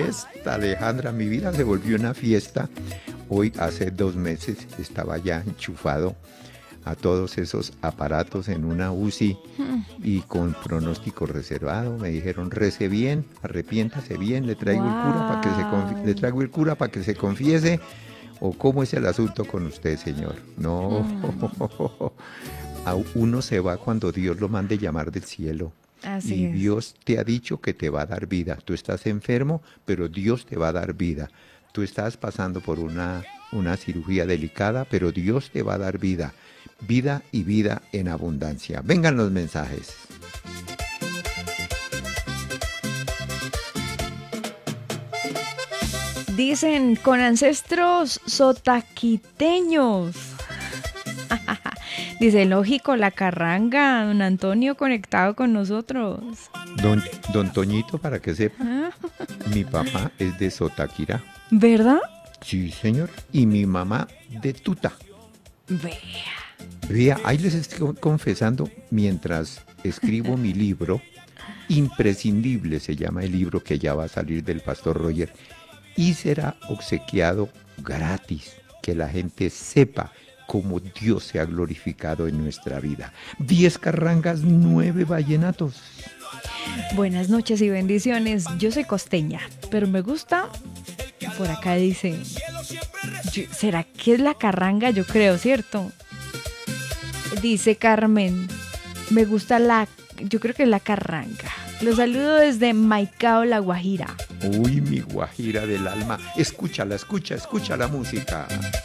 fiesta, Alejandra. Mi vida se volvió una fiesta. Hoy, hace 2 meses, estaba ya enchufado a todos esos aparatos en una UCI y con pronóstico reservado. Me dijeron, rece bien, arrepiéntase bien, le traigo el cura para que le traigo el cura para que se confiese. ¿O cómo es el asunto con usted, señor? No, a uno se va cuando Dios lo mande llamar del cielo. Así Y es. Dios te ha dicho que te va a dar vida. Tú estás enfermo, pero Dios te va a dar vida. Tú estás pasando por una cirugía delicada, pero Dios te va a dar vida. Vida y vida en abundancia. Vengan los mensajes. Dicen, con ancestros sotaquiteños. Dice, lógico, la carranga, don Antonio conectado con nosotros. Don Toñito, para que sepa, Ah, mi papá es de Sotaquirá. ¿verdad? Sí, señor. Y mi mamá de Tuta. Vea. Vea, ahí les estoy confesando mientras escribo mi libro. Imprescindible se llama el libro que ya va a salir del Pastor Roger. Y será obsequiado gratis. Que la gente sepa cómo Dios se ha glorificado en nuestra vida. 10 carrangas, 9 vallenatos. Buenas noches y bendiciones. Yo soy costeña, pero me gusta, por acá dice, ¿será que es la carranga? Yo creo, ¿cierto? Dice Carmen, me gusta yo creo que es la carranga. Los saludo desde Maicao, La Guajira. Uy, mi guajira del alma. Escucha la música.